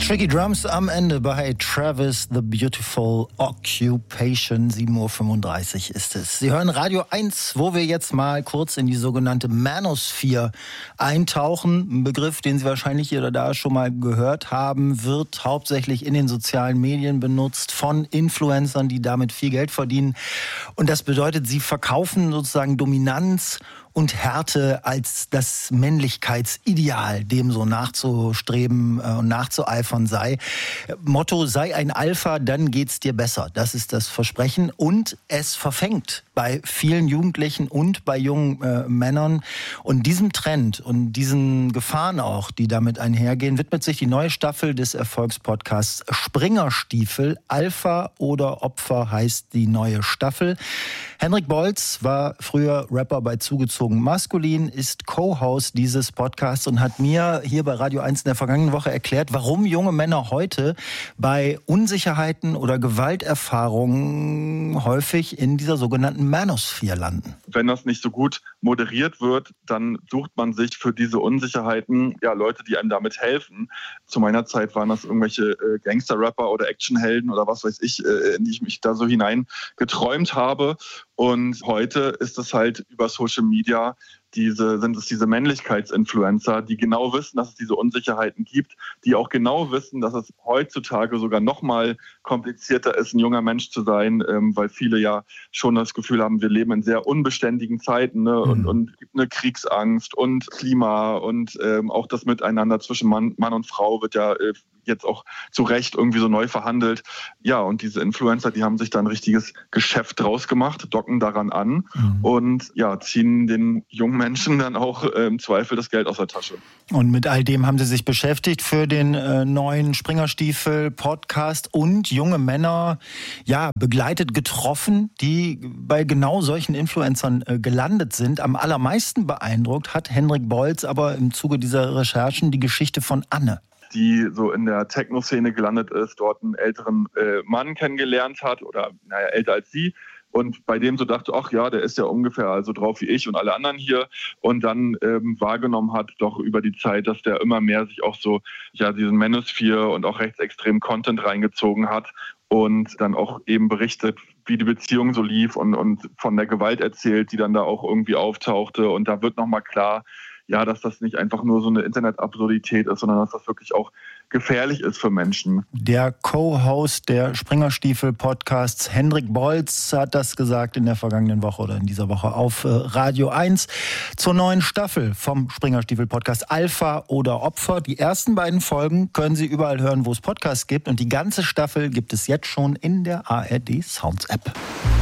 Tricky Drums am Ende bei Travis The Beautiful Occupation. 7:35 Uhr ist es. Sie hören Radio 1, wo wir jetzt mal kurz in die sogenannte Manosphere eintauchen. Ein Begriff, den Sie wahrscheinlich hier oder da schon mal gehört haben, wird hauptsächlich in den sozialen Medien benutzt von Influencern, die damit viel Geld verdienen. Und das bedeutet, sie verkaufen sozusagen Dominanz und Härte als das Männlichkeitsideal, dem so nachzustreben und nachzueifern sei. Motto: sei ein Alpha, dann geht's dir besser. Das ist das Versprechen. Und es verfängt bei vielen Jugendlichen und bei jungen Männern. Und diesem Trend und diesen Gefahren auch, die damit einhergehen, widmet sich die neue Staffel des Erfolgspodcasts Springerstiefel. Alpha oder Opfer heißt die neue Staffel. Henrik Bolz war früher Rapper bei Zugezogen Maskulin, ist Co-Host dieses Podcasts und hat mir hier bei Radio 1 in der vergangenen Woche erklärt, warum junge Männer heute bei Unsicherheiten oder Gewalterfahrungen häufig in dieser sogenannten Manosphere landen. Wenn das nicht so gut moderiert wird, dann sucht man sich für diese Unsicherheiten Leute, die einem damit helfen. Zu meiner Zeit waren das irgendwelche Gangster-Rapper oder Actionhelden oder was weiß ich, in die ich mich da so hinein geträumt habe. Und heute ist es halt über Social Media sind es diese Männlichkeitsinfluencer, die genau wissen, dass es diese Unsicherheiten gibt, die auch genau wissen, dass es heutzutage sogar noch mal komplizierter ist, ein junger Mensch zu sein, weil viele ja schon das Gefühl haben, wir leben in sehr unbeständigen Zeiten, ne? Und es gibt eine Kriegsangst und Klima und auch das Miteinander zwischen Mann und Frau wird ja jetzt auch zu Recht irgendwie so neu verhandelt. Ja, und diese Influencer, die haben sich da ein richtiges Geschäft draus gemacht, docken daran an und ziehen den jungen Menschen dann auch im Zweifel das Geld aus der Tasche. Und mit all dem haben Sie sich beschäftigt für den neuen Springerstiefel-Podcast und junge Männer begleitet, getroffen, die bei genau solchen Influencern gelandet sind. Am allermeisten beeindruckt hat Henrik Bolz aber im Zuge dieser Recherchen die Geschichte von Anne, die so in der Techno-Szene gelandet ist, dort einen älteren Mann kennengelernt hat oder älter als sie und bei dem so dachte, ach ja, der ist ja ungefähr so drauf wie ich und alle anderen hier und dann wahrgenommen hat doch über die Zeit, dass der immer mehr sich auch so diesen Manosphere und auch rechtsextremen Content reingezogen hat und dann auch eben berichtet, wie die Beziehung so lief und von der Gewalt erzählt, die dann da auch irgendwie auftauchte und da wird nochmal klar, dass das nicht einfach nur so eine Internet-Absurdität ist, sondern dass das wirklich auch gefährlich ist für Menschen. Der Co-Host der Springerstiefel-Podcasts, Henrik Bolz, hat das gesagt in der vergangenen Woche oder in dieser Woche auf Radio 1 zur neuen Staffel vom Springerstiefel-Podcast Alpha oder Opfer. Die ersten beiden Folgen können Sie überall hören, wo es Podcasts gibt und die ganze Staffel gibt es jetzt schon in der ARD Sounds App.